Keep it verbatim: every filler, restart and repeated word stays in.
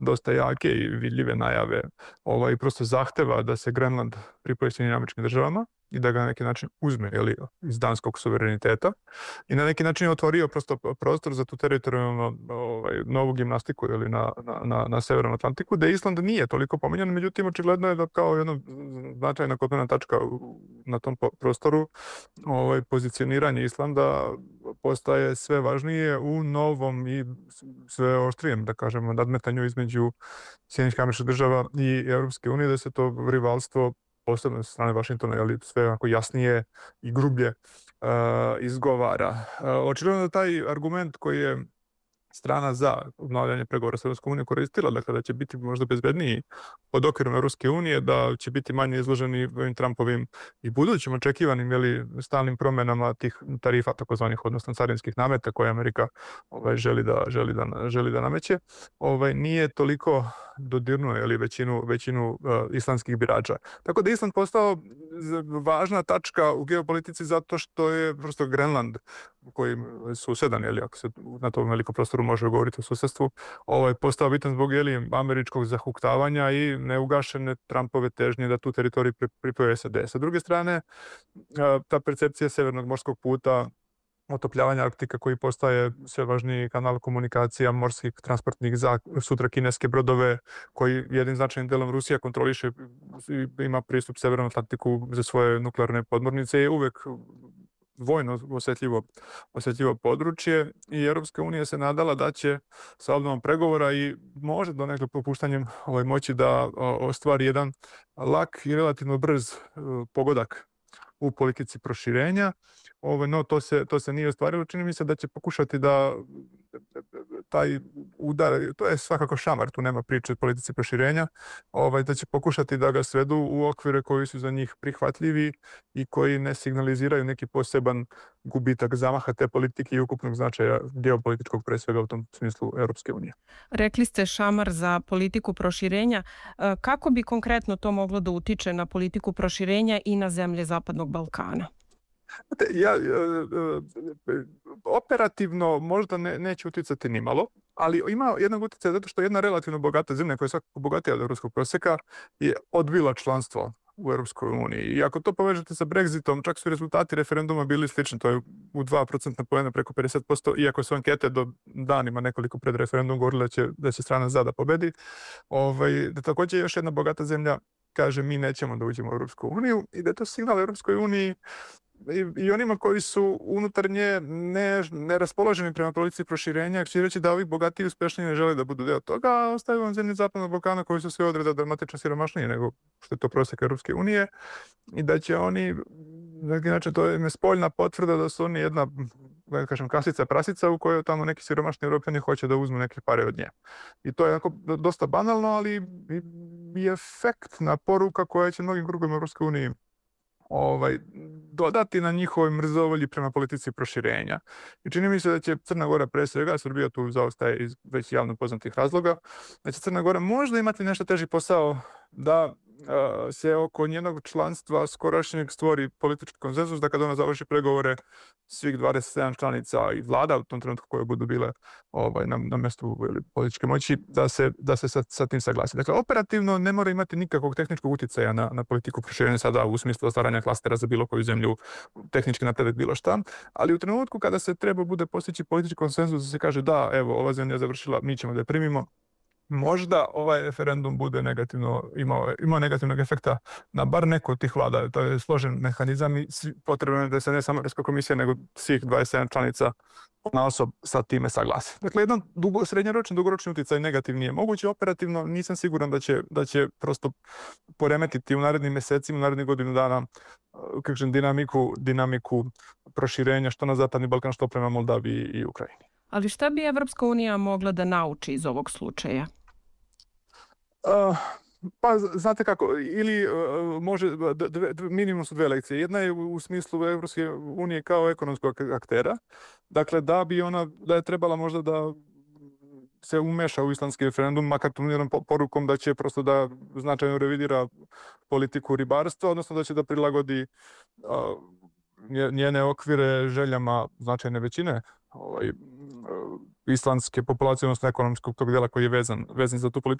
dosta jake i vidljive najave ovaj, prosto zahteva da se Grenland pripoji Sjedinjenim Američkim Državama i da ga na neki način uzme jeli, iz danskog suvereniteta i na neki način je otvorio prosto prostor za tu teritorijalnu ovaj, novu gimnastiku jeli, na, na, na, na Severnom Atlantiku, da Island nije toliko pominjan, međutim očigledno je da kao jedna značajna kopnena tačka na tom prostoru ovaj, pozicioniranje Islanda postaje sve važnije u novom i sve oštrijem, da kažemo, nadmetanju između Sjedinjenih Američkih Država i Europske unije, da se to rivalstvo posebno sa strane Vašingtona, ali sve onako jasnije i grublje uh, izgovara. Uh, očigledno da taj argument koji je strana za obnavljanje pregovora sa Europskom unijom koristila, dakle da će biti možda bezbedniji pod okvirom Europske unije, da će biti manje izloženi ovim Trumpovim i budućim očekivanim ili stalnim promjenama tih tarifa, takozvanih, odnosno carinskih nameta koje Amerika ovaj, želi, da, želi, da, želi da nameće, ovaj, nije toliko dodirnuo ili većinu, većinu uh, islandskih birača. Tako da Island postao važna tačka u geopolitici zato što je prosto Grenland, koji je susedan, jeli, ako se na tom velikom prostoru može govoriti o susedstvu, ovaj, postao bitan zbog jeli, američkog zahuktavanja i neugašene Trumpove težnje da tu teritoriju pripoje S A D. Sa druge strane, ta percepcija Severnog morskog puta, otopljavanja Arktika koji postaje sve važniji kanal komunikacija morskih transportnih za sutra kineske brodove koji jednim značajnim delom Rusija kontroliše i ima pristup Severnom Atlantiku za svoje nuklearne podmornice je uvek vojno osjetljivo, osjetljivo područje i Europska unija se nadala da će sa obnovom pregovora i može do nekog popuštanjem ovaj, moći da ostvari jedan lak i relativno brz pogodak u politici proširenja. Ovo, no, to se, to se nije ostvarilo. Čini mi se da će pokušati da taj udar, to je svakako šamar, tu nema priče o politici proširenja, ovaj, da će pokušati da ga svedu u okvire koji su za njih prihvatljivi i koji ne signaliziraju neki poseban gubitak zamaha te politike i ukupnog značaja geopolitičkog, pre svega u tom smislu Europske unije. Rekli ste šamar za politiku proširenja. Kako bi konkretno to moglo da utiče na politiku proširenja i na zemlje Zapadnog Balkana? Ja, operativno možda ne, neće uticati ni malo, ali ima jednog utjecaja zato što jedna relativno bogata zemlja koja je svakako bogatija od europskog prosjeka je odbila članstvo u Europskoj uniji. I ako to povežete sa Brexitom, čak su rezultati referenduma bili slični, to je u dva procentna poena preko pedeset posto, iako su ankete do danima nekoliko pred referendum govorile da će, da će strana za da pobedi. Ovaj, da također još jedna bogata zemlja kaže mi nećemo da uđemo u Europsku uniju i da je to signal Europskoj uniji I, i onima koji su unutar nje ne, ne raspoloženi prema politici proširenja, će reći da ovi bogatiji i uspešniji ne žele da budu deo toga, a ostaju vam zemlje Zapadnog Balkana koji su sve odreda dramatično siromašniji nego što je to prosjek Europske unije i da će oni, znači to je spoljna potvrda da su oni jedna, da kažem, kasica prasica u kojoj tamo neki siromašni Europljani hoće da uzmu neke pare od nje. I to je jako dosta banalno, ali i efektna poruka koja će mnogim krugovima Europske unije ovaj, dodati na njihovoj mrzovolji prema politici proširenja. I čini mi se da će Crna Gora, pre svega, Srbija tu zaostaje iz već javno poznatih razloga, da će Crna Gora možda imati nešto teži posao da a, se oko njenog članstva skorašnjeg stvori politički konsenzus, da kada ona završi pregovore svih dvadeset sedam članica i vlada u tom trenutku koje budu bile ovaj, na, na mjestu političke moći, da se, da se sa, sa tim saglasi. Dakle, operativno ne mora imati nikakvog tehničkog utjecaja na, na politiku proširenja sada u smislu ostvaranja klastera za bilo koju zemlju, tehnički napredak bilo šta, ali u trenutku kada se treba bude postići politički konsenzus da se kaže da, evo, ova zemlja je završila, mi ćemo da je primimo, možda ovaj referendum bude negativno, imao, imao negativnog efekta na bar neko od tih vlada. To je složen mehanizam i potrebno je da se ne samo Europska komisija, nego svih dvadeset sedam članica na osob sa time saglasi. Dakle, jedan dugo, srednjoročni, dugoročni utjecaj negativni je moguće, operativno nisam siguran da će, da će prosto poremetiti u narednim mjesecima, u narednih godinu dana kažem, dinamiku, dinamiku proširenja što na Zapadni Balkan, što prema Moldaviji i Ukrajini. Ali šta bi Evropska unija mogla da nauči iz ovog slučaja? Uh, pa znate kako, ili uh, može, dve, dve, minimum su dve lekcije. Jedna je u, u smislu Evropske unije kao ekonomskog aktera. Dakle, da bi ona, da je trebala možda da se umeša u islandski referendum, makar tom jednom porukom da će prosto da značajno revidira politiku ribarstva, odnosno da će da prilagodi uh, njene okvire željama značajne većine ovaj, islandske populacije, odnosno ekonomskog tog dela koji je vezan, vezan za tu politiku.